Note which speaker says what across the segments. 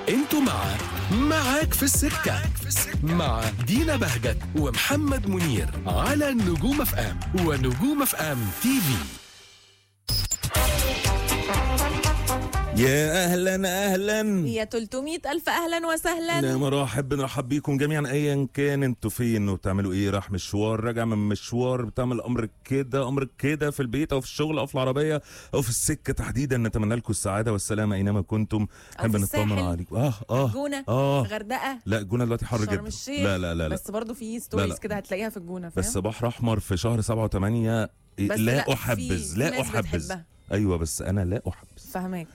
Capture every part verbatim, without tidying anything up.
Speaker 1: انتوا مع معاك في السكة مع دينا بهجت ومحمد منير على نجوم اف ام ونجوم اف ام تي في.
Speaker 2: يا اهلا اهلا
Speaker 3: يا ثلاثمية الف اهلا وسهلا.
Speaker 2: لا مرحب بنرحب بيكم جميعا ايا كان انتوا فين وبتعملوا ايه، راح مشوار راجع من مشوار بتعمل امر كده امر كده في البيت او في الشغل او في العربيه او في السكه تحديدا، نتمنى لكم السعاده والسلامه اينما كنتم. نحب نطمن عليكم. اه اه
Speaker 3: جونه
Speaker 2: اه
Speaker 3: غردقه.
Speaker 2: لا الجونه دلوقتي حر جدا.
Speaker 3: لا
Speaker 2: لا لا لا
Speaker 3: بس برضو في ستوريز كده هتلاقيها في الجونه، فاهم؟
Speaker 2: بس بحر احمر في شهر سبعة وثمانية لا, لا احبذ لا احبذ ايوه بس انا لا احبذ.
Speaker 3: فهمك.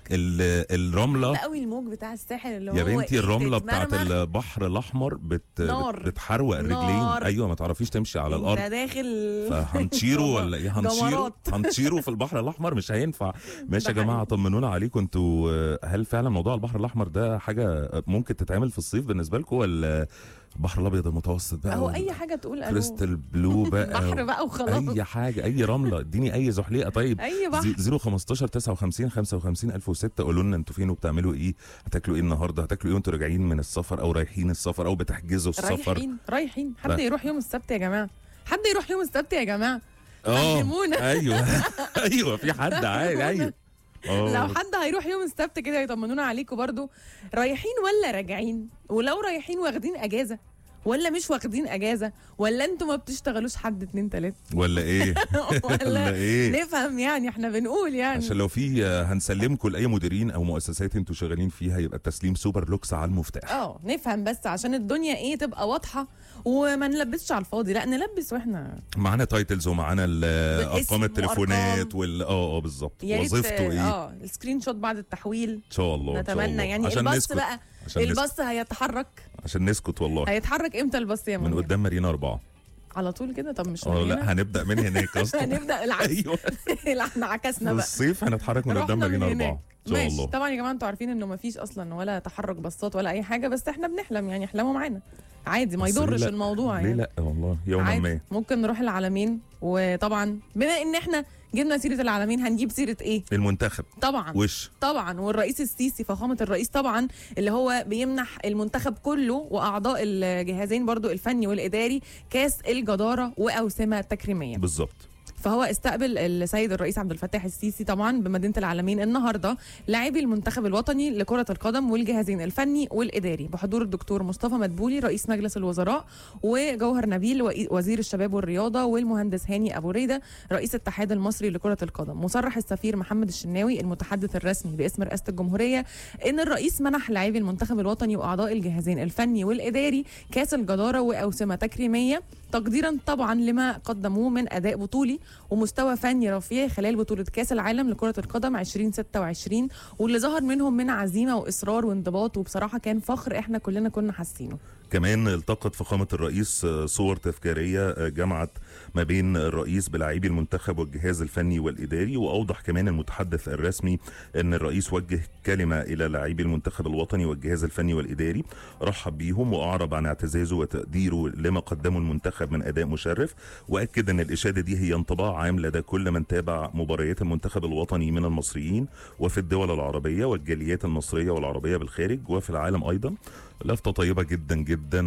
Speaker 2: الرمله
Speaker 3: قوي الموج بتاع الساحل اللي هو
Speaker 2: يا بنتي
Speaker 3: إيه،
Speaker 2: الرمله بتاعت البحر الاحمر بت
Speaker 3: نار.
Speaker 2: بتحروق الرجلين. ايوه ما تعرفيش تمشي على الارض.
Speaker 3: انت داخل
Speaker 2: فهنطيروا ولا ايه؟ هنطيروا هنطيروا في البحر الاحمر مش هينفع. ماشي يا جماعه طمنونا عليكم انتوا، هل فعلا موضوع البحر الاحمر ده حاجه ممكن تتعمل في الصيف بالنسبه لكم ولا البحر الابيض المتوسط بقى؟
Speaker 3: هو اي حاجه تقول
Speaker 2: كريستال بلو بقى
Speaker 3: بحر بقى وخلاص.
Speaker 2: اي حاجه اي رمله اديني اي زحليقه. طيب
Speaker 3: اي بحر.
Speaker 2: صفر خمستاشر تسعة وخمسين خمسة وخمسين ألف وستة قولوا لنا انتوا فين وبتعملوا ايه، هتاكلوا ايه النهارده، هتاكلوا ايه وانتوا راجعين من السفر او رايحين السفر او بتحجزوا السفر.
Speaker 3: رايحين رايحين حد ف... يروح يوم السبت يا جماعه، حد يروح يوم السبت يا جماعه.
Speaker 2: اه ايوه ايوه في حد عايز. ايوه
Speaker 3: أوه. لو حد هيروح يوم السبت كده يطمنونا عليكم برضو، رايحين ولا راجعين؟ ولو رايحين واخدين اجازه ولا مش واخدين اجازه، ولا انتوا ما بتشتغلوش حد اتنين تلاته
Speaker 2: ولا ايه؟
Speaker 3: ولا ايه؟ نفهم يعني، احنا بنقول يعني
Speaker 2: عشان لو في هنسلمكم لاي مديرين او مؤسسات انتوا شغالين فيها يبقى التسليم سوبر لوكس على المفتاح.
Speaker 3: اه نفهم بس عشان الدنيا ايه تبقى واضحه وما نلبسش على الفاضي، لا نلبس واحنا
Speaker 2: معانا تايتلز ومعانا ارقام التليفونات وال اه اه بالظبط وظيفته ايه.
Speaker 3: اه السكرين شوت بعد التحويل
Speaker 2: ان شاء الله
Speaker 3: نتمنى يعني. الباص بقى الباص هيتحرك
Speaker 2: عشان نسكت والله.
Speaker 3: هيتحرك امتى الباص يا
Speaker 2: من قدام مارينا أربعة
Speaker 3: على طول كده؟ طب مش
Speaker 2: اه لا هنبدا من هناك اصلا.
Speaker 3: هنبدا العكس.
Speaker 2: ايوه
Speaker 3: احنا عكسنا بقى.
Speaker 2: الصيف هنتحرك من قدام مارينا أربعة ان شاء الله.
Speaker 3: طبعا يا جماعه انتوا عارفين انه مفيش اصلا ولا تحرك باصات ولا اي حاجه، بس احنا بنحلم يعني، احلموا معانا عادي ما يضرش الموضوع يعني.
Speaker 2: ليه لا والله يوما ما
Speaker 3: ممكن نروح العالمين. وطبعا بما ان احنا جبنا سيره العالمين هنجيب سيره ايه؟
Speaker 2: المنتخب
Speaker 3: طبعا
Speaker 2: وش
Speaker 3: طبعا. والرئيس السيسي فخامه الرئيس طبعا اللي هو بيمنح المنتخب كله واعضاء الجهازين برضو الفني والاداري كاس الجداره واوسمه تكريميه.
Speaker 2: بالظبط.
Speaker 3: فهو استقبل السيد الرئيس عبد الفتاح السيسي طبعا بمدينه العالمين النهارده لاعبي المنتخب الوطني لكره القدم والجهازين الفني والاداري بحضور الدكتور مصطفى مدبولي رئيس مجلس الوزراء، وجوهر نبيل وزير الشباب والرياضه، والمهندس هاني ابو ريده رئيس الاتحاد المصري لكره القدم. مصرح السفير محمد الشناوي المتحدث الرسمي باسم رئاسه الجمهوريه ان الرئيس منح لاعبي المنتخب الوطني واعضاء الجهازين الفني والاداري كاس الجداره واوسمه تكريميه تقديرا طبعا لما قدموه من اداء بطولي ومستوى فني رفيع خلال بطولة كاس العالم لكرة القدم ألفين وستة وعشرين، واللي ظهر منهم من عزيمة وإصرار وانضباط، وبصراحة كان فخر احنا كلنا كنا حاسينه.
Speaker 2: كمان التقط فخامة الرئيس صور تذكارية جمعت ما بين الرئيس بلاعبي المنتخب والجهاز الفني والإداري، وأوضح كمان المتحدث الرسمي أن الرئيس وجه كلمة إلى لاعبي المنتخب الوطني والجهاز الفني والإداري، رحب بيهم وأعرب عن اعتزازه وتقديره لما قدمه المنتخب من أداء مشرف، وأكد أن الإشادة دي هي انطباع عام لدى كل من تابع مباريات المنتخب الوطني من المصريين وفي الدول العربية والجاليات المصرية والعربية بالخارج وفي العالم أيضا. لفتة طيبة جدا جدا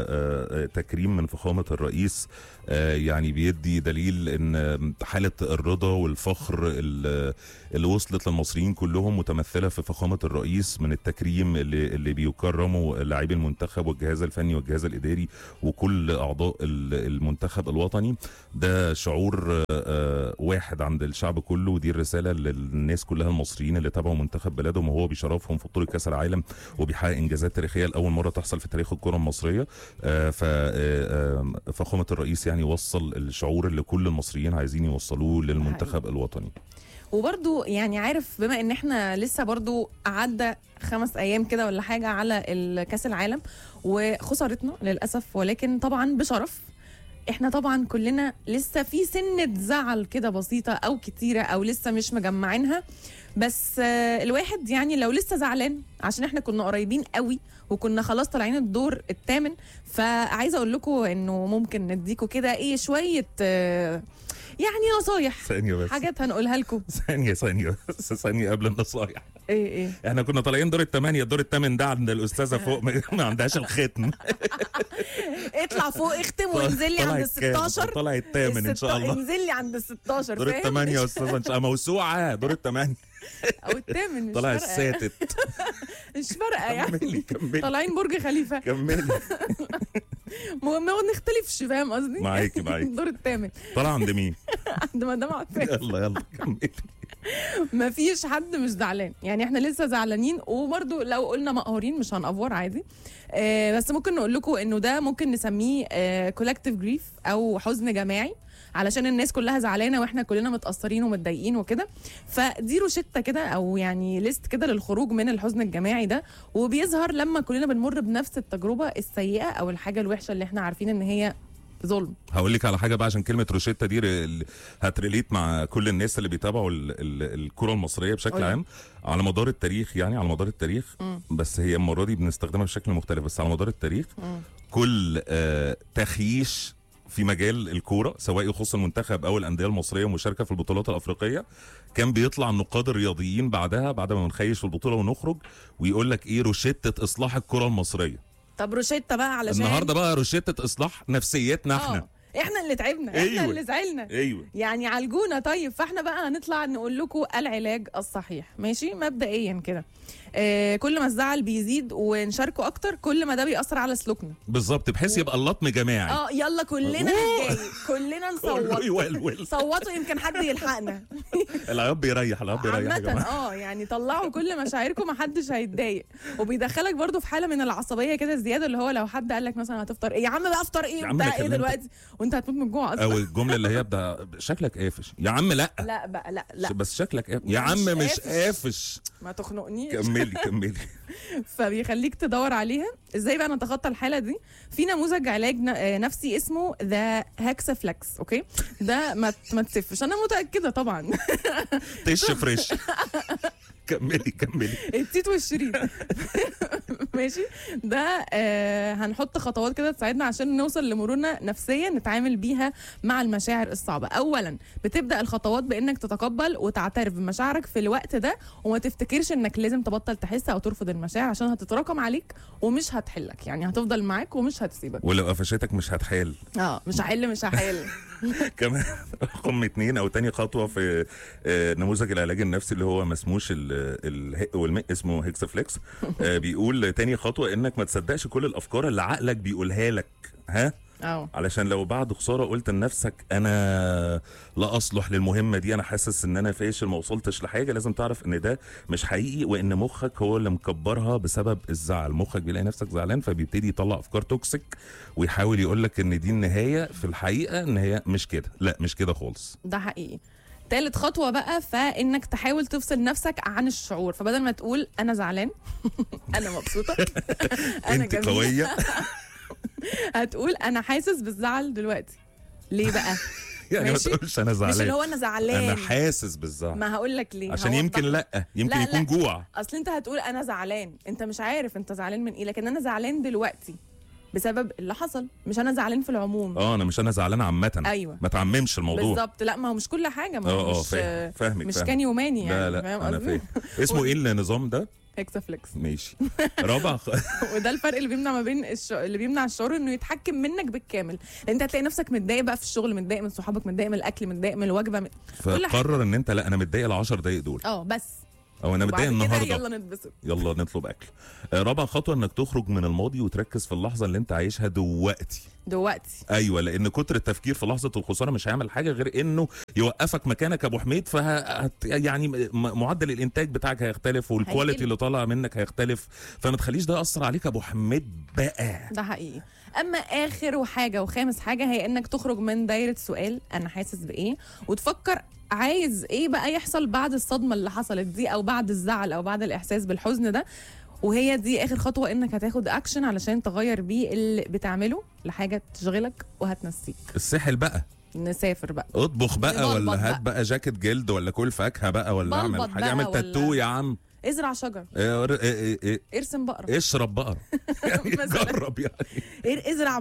Speaker 2: وتكريم من فخامة الرئيس يعني بيدي دليل ان حالة الرضا والفخر اللي وصلت للمصريين كلهم متمثلة في فخامة الرئيس من التكريم اللي, اللي بيكرموا لاعبي المنتخب والجهاز الفني والجهاز الإداري وكل أعضاء المنتخب الوطني. ده شعور واحد عند الشعب كله، ودي الرسالة للناس كلها المصريين اللي تابعوا منتخب بلادهم وهو بيشرفهم في بطولة كأس العالم وبيحقق إنجازات تاريخية أول مرة تحصل في تاريخ الكرة المصرية. ففخامة الرئيس يعني وصل الشعور اللي كل المصريين عايزين يوصلوه للمنتخب الوطني.
Speaker 3: وبرضو يعني عارف بما ان احنا لسه برضو عدى خمس ايام كده ولا حاجة على الكاس العالم وخسارتنا للأسف، ولكن طبعا بشرف. احنا طبعا كلنا لسه في سنة زعل كده بسيطة او كتيرة او لسه مش مجمعينها، بس الواحد يعني لو لسه زعلان عشان احنا كنا قريبين قوي وكنا خلاص طالعين الدور الثامن، فعايزه اقول لكم انه ممكن نديكم كده ايه شويه يعني نصايح،
Speaker 2: ثانيه بس
Speaker 3: حاجات هنقولها لكم.
Speaker 2: ثانيه ثانيه ثانيه قبل النصايح.
Speaker 3: ايه ايه
Speaker 2: احنا كنا طالعين دور الثمانيه، الدور الثامن ده عند الاستاذه فوق ما ما عندهاش الختم.
Speaker 3: اطلع فوق اختم وانزل لي عند ال ستاشر.
Speaker 2: طلع الثامن ان شاء الله.
Speaker 3: انزل لي عند ال ستاشر.
Speaker 2: دور الثمانيه يا استاذه ان شاء الله موسوعه دور الثمانيه
Speaker 3: او الثامن مش
Speaker 2: طلع
Speaker 3: فارقة.
Speaker 2: الساتت.
Speaker 3: مش فارقه يعني.
Speaker 2: كملي كملي
Speaker 3: طالعين برج خليفه.
Speaker 2: كملي.
Speaker 3: المهم ما نختلفش، فاهم قصدي؟
Speaker 2: معاكي معاكي.
Speaker 3: الدور الثامن
Speaker 2: طلع عند مين؟
Speaker 3: عند مدام عفاف.
Speaker 2: يلا يلا كملي.
Speaker 3: ما فيش حد مش زعلان، يعني احنا لسه زعلانين، وبرده لو قلنا مقهورين مش هنقفور عادي. آه بس ممكن نقول لكم انه ده ممكن نسميه كولكتيف آه جريف او حزن جماعي، علشان الناس كلها زعلانه واحنا كلنا متاثرين ومتضايقين وكده. فدي روشته كده او يعني ليست كده للخروج من الحزن الجماعي ده، وبيظهر لما كلنا بنمر بنفس التجربه السيئه او الحاجه الوحشه اللي احنا عارفين ان هي ظلم.
Speaker 2: هقول لك على حاجه بقى، عشان كلمه روشيتا دي ر- هتريليت مع كل الناس اللي بيتابعوا ال- ال- الكره المصريه بشكل
Speaker 3: قولي.
Speaker 2: عام على مدار التاريخ، يعني على مدار التاريخ.
Speaker 3: مم.
Speaker 2: بس هي المره دي بنستخدمها بشكل مختلف، بس على مدار التاريخ
Speaker 3: مم.
Speaker 2: كل آه تخييش في مجال الكوره سواء يخص المنتخب او الانديه المصريه والمشاركه في البطولات الافريقيه، كان بيطلع النقاد الرياضيين بعدها بعد ما بنخيش في البطوله ونخرج ويقول لك ايه روشته اصلاح الكره المصريه.
Speaker 3: طب روشته بقى علشان
Speaker 2: النهارده بقى روشته اصلاح نفسيتنا احنا.
Speaker 3: آه. احنا اللي تعبنا،
Speaker 2: أيوة.
Speaker 3: احنا اللي زعلنا،
Speaker 2: ايوه
Speaker 3: يعني عالجونا. طيب فاحنا بقى هنطلع نقول لكم العلاج الصحيح، ماشي؟ مبدئيا كده آه كل ما الزعل بيزيد ونشاركه اكتر، كل ما ده بيأثر على سلوكنا.
Speaker 2: بالظبط، بحيث يبقى اللطم جماعي.
Speaker 3: اه يلا كلنا
Speaker 2: أوه.
Speaker 3: نتضايق، كلنا
Speaker 2: كله
Speaker 3: نصوت.
Speaker 2: يولول.
Speaker 3: صوتوا يمكن حد يلحقنا.
Speaker 2: العياط بيريح، العياط بيريح يا
Speaker 3: عامة
Speaker 2: جماعه.
Speaker 3: اه يعني طلعوا كل مشاعركم، ما حدش هيتضايق. وبيدخلك برضو في حاله من العصبيه كده الزياده، اللي هو لو حد قال لك مثلا هتفطر ايه يا عم بقى، افطر ايه
Speaker 2: يا عم
Speaker 3: وبتاع
Speaker 2: أنا
Speaker 3: ايه
Speaker 2: كلمتك.
Speaker 3: دلوقتي وانت هتموت من الجوع اصلا.
Speaker 2: او الجمله اللي هي بدا شكلك قافش يا عم. لا
Speaker 3: لا بقى لا لا
Speaker 2: بس شكلك قافش يا
Speaker 3: مش
Speaker 2: عم، مش
Speaker 3: قافش.
Speaker 2: قافش.
Speaker 3: ما تخنقنيش.
Speaker 2: كملي كملي.
Speaker 3: فبيخليك تدور عليها ازاي بقى نتخطى الحاله دي. في نموذج علاج ن- آه، نفسي اسمه ذا هاكسافلكس، اوكي؟ ده ما ت- ما تسفش، انا متاكده طبعا.
Speaker 2: تش فريش. كملي كملي.
Speaker 3: التيت والشريط. ماشي. ده آه هنحط خطوات كده تساعدنا عشان نوصل لمرونه نفسيه نتعامل بيها مع المشاعر الصعبه. اولا بتبدا الخطوات بانك تتقبل وتعترف بمشاعرك في الوقت ده، وما تفتكرش انك لازم تبطل تحس او ترفض المشاعر عشان هتتراكم عليك ومش هتحلك، يعني هتفضل معاك ومش هتسيبك.
Speaker 2: ولو قفشتك مش هتحال.
Speaker 3: اه مش هحل مش هحل.
Speaker 2: كمان رقم اتنين او تاني خطوه في آه، نموذج العلاج النفسي اللي هو مسموش ال- الهق والمق، اسمه هيكسافليكس. آه، بيقول تاني خطوه انك ما تصدقش كل الافكار اللي عقلك بيقولها لك. ها
Speaker 3: اه
Speaker 2: علشان لو بعد خساره قلت لنفسك انا لا اصلح للمهمه دي، انا حاسس ان انا فاشل ما وصلتش لحاجه، لازم تعرف ان ده مش حقيقي، وان مخك هو اللي مكبرها بسبب الزعل. مخك بيلاقي نفسك زعلان فبيبتدي يطلع افكار توكسيك ويحاول يقول لك ان دي النهايه، في الحقيقه ان هي مش كده. لا مش كده خالص.
Speaker 3: ده حقيقي. تالت خطوة بقى فإنك تحاول تفصل نفسك عن الشعور، فبدل ما تقول أنا زعلان أنا مبسوطة أنا
Speaker 2: انت
Speaker 3: جميلة،
Speaker 2: قويه.
Speaker 3: هتقول أنا حاسس بالزعل دلوقتي. ليه بقى؟
Speaker 2: يعني ما
Speaker 3: ماشي؟
Speaker 2: تقولش انا
Speaker 3: مش اللي
Speaker 2: زعلان،
Speaker 3: هو أنا زعلان،
Speaker 2: انا حاسس بالزعل،
Speaker 3: ما هقول لك ليه،
Speaker 2: عشان
Speaker 3: هوضح
Speaker 2: يمكن
Speaker 3: لك.
Speaker 2: لا يمكن
Speaker 3: لا،
Speaker 2: يكون
Speaker 3: لا.
Speaker 2: جوع.
Speaker 3: أصل أنت هتقول أنا زعلان، أنت مش عارف أنت زعلان من إيه، لكن أنا زعلان دلوقتي بسبب اللي حصل، مش أنا زعلان في العموم.
Speaker 2: اه انا مش انا زعلان عامه.
Speaker 3: أيوه
Speaker 2: ما تعممش الموضوع.
Speaker 3: بالظبط. لا ما هو مش كل حاجة، ما
Speaker 2: اه
Speaker 3: هو
Speaker 2: اه
Speaker 3: مش
Speaker 2: فاهم فاهمك
Speaker 3: مش
Speaker 2: فاهمك.
Speaker 3: كان يوماني يعني.
Speaker 2: لا
Speaker 3: فاهم
Speaker 2: لا انا
Speaker 3: قصدي؟
Speaker 2: فاهم. اسمه ايه النظام ده؟
Speaker 3: هيكسافليكس.
Speaker 2: ماشي. رابع خ...
Speaker 3: وده الفرق اللي بيمنع ما بين الش... اللي بيمنع الشعور انه يتحكم منك بالكامل، لان انت هتلاقي نفسك متضايق بقى في الشغل، متضايق من صحابك، متضايق من الاكل، متضايق من الوجبه، من... كل حاجة.
Speaker 2: فقرر ان انت لا انا متضايق ال عشر دقايق دول،
Speaker 3: اه بس
Speaker 2: او انا متضايق
Speaker 3: وبعد كده
Speaker 2: النهارده
Speaker 3: يلا نتبسط.
Speaker 2: يلا نطلب اكل. آه، رابع خطوه انك تخرج من الماضي وتركز في اللحظه اللي انت عايشها دلوقتي.
Speaker 3: دلوقتي
Speaker 2: ايوه، لان كتر التفكير في لحظه الخساره مش هيعمل حاجه غير انه يوقفك مكانك يا ابو حميد، فه يعني م- معدل الانتاج بتاعك هيختلف والكواليتي
Speaker 3: هيقل.
Speaker 2: اللي طالع منك هيختلف، فما تخليش ده ياثر عليك يا ابو حميد بقى.
Speaker 3: ده حقيقي. اما اخر وحاجه وخامس حاجه هي انك تخرج من دايره سؤال انا حاسس بايه، وتفكر عايز ايه بقى يحصل بعد الصدمه اللي حصلت دي، او بعد الزعل، او بعد الاحساس بالحزن ده. وهي دي اخر خطوه، انك هتاخد اكشن علشان تغير بيه اللي بتعمله لحاجه تشغلك وهتنسيك.
Speaker 2: السحل بقى،
Speaker 3: نسافر بقى،
Speaker 2: اطبخ بقى،
Speaker 3: نبلبط
Speaker 2: ولا هات
Speaker 3: بقى.
Speaker 2: بقى جاكيت جلد، ولا كل فاكهه بقى، ولا اعمل
Speaker 3: بلبط
Speaker 2: حاجه،
Speaker 3: بقى
Speaker 2: اعمل
Speaker 3: ولا-
Speaker 2: تاتو يا عم،
Speaker 3: ازرع شجر،
Speaker 2: إيه إيه إيه إيه
Speaker 3: ارسم بقره،
Speaker 2: اشرب بقره. يعني
Speaker 3: مثلاً.
Speaker 2: جرب يعني.
Speaker 3: إر- ازرع بقره.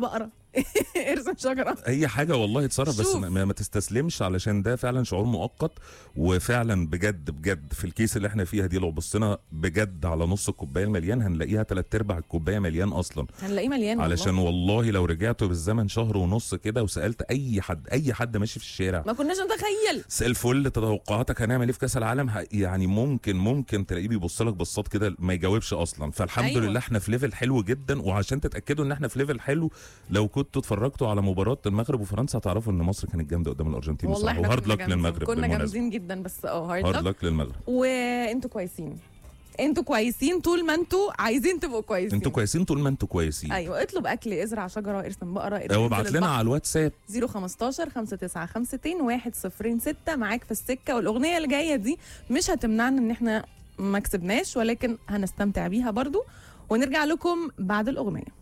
Speaker 3: ارسم شجره.
Speaker 2: اي حاجه والله اتصرف، بس
Speaker 3: شوف.
Speaker 2: ما, ما تستسلمش، علشان ده فعلا شعور مؤقت. وفعلا بجد بجد في الكيس اللي احنا فيها دي، لو بصينا بجد على نص الكوبايه المليان هنلاقيها تلات ارباع الكوبايه مليان اصلا.
Speaker 3: هنلاقيه مليان
Speaker 2: علشان
Speaker 3: والله.
Speaker 2: والله لو رجعتوا بالزمن شهر ونص كده وسالت اي حد اي حد ماشي في الشارع
Speaker 3: ما كناش نتخيل.
Speaker 2: مساء الفل، توقعاتك هنعمل ايه في كاس العالم، ه- يعني ممكن ممكن تلاقيه بيبص لك بصات كده ما يجاوبش اصلا. فالحمد
Speaker 3: أيوة.
Speaker 2: أيوة. لله احنا في ليفل حلو جدا. وعشان تتاكدوا ان احنا في ليفل حلو، لو كنتوا اتفرجتوا على مباراه المغرب وفرنسا هتعرفوا ان مصر كانت جامده قدام الارجنتين
Speaker 3: والله
Speaker 2: بصراحه.
Speaker 3: احنا
Speaker 2: وهارد
Speaker 3: كنا
Speaker 2: لك
Speaker 3: جامدين.
Speaker 2: للمغرب
Speaker 3: كنا
Speaker 2: بالمناسبه.
Speaker 3: جامدين جدا، بس اه هارد
Speaker 2: هارد
Speaker 3: لك.
Speaker 2: لك للمغرب.
Speaker 3: وانتوا كويسين، انتوا كويسين طول ما انتوا عايزين تبقوا كويسين.
Speaker 2: انتوا كويسين طول ما انتوا كويسين.
Speaker 3: ايوه، اطلب اكل، ازرع شجره، ارسم بقره، ارسم
Speaker 2: او ابعت لنا على الواتساب
Speaker 3: صفر خمستاشر خمسة تسعة خمسة واحد صفر ستة. معاك في السكه. والاغنيه اللي جايه دي مش هتمنعنا ان احنا ما كسبناش، ولكن هنستمتع بيها برضو. ونرجع لكم بعد الاغنيه.